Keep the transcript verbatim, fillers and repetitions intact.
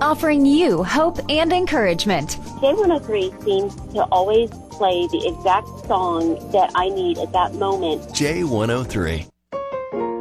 offering you hope and encouragement. J one oh three seems to always play the exact song that I need at that moment. J one oh three.